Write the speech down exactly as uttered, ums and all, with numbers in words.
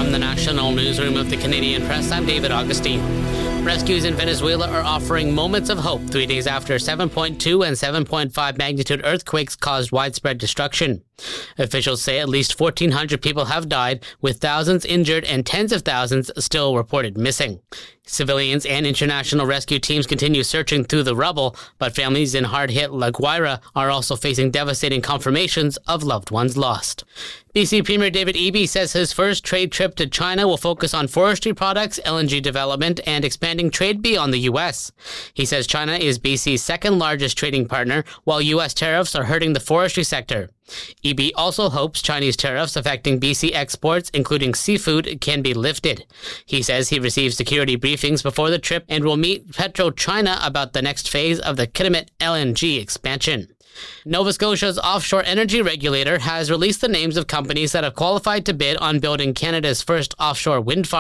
From the National Newsroom of the Canadian Press, I'm David Augustine. Rescues in Venezuela are offering moments of hope three days after seven point two and seven point five magnitude earthquakes caused widespread destruction. Officials say at least fourteen hundred people have died, with thousands injured and tens of thousands still reported missing. Civilians and international rescue teams continue searching through the rubble, but families in hard-hit La Guaira are also facing devastating confirmations of loved ones lost. B C Premier David Eby says his first trade trip to China will focus on forestry products, L N G development, and expanding trade beyond the U S. He says China is B C's second largest trading partner, while U S tariffs are hurting the forestry sector. Eby also hopes Chinese tariffs affecting B C exports, including seafood, can be lifted. He says he received security briefings before the trip and will meet PetroChina about the next phase of the Kitimat L N G expansion. Nova Scotia's offshore energy regulator has released the names of companies that have qualified to bid on building Canada's first offshore wind farm.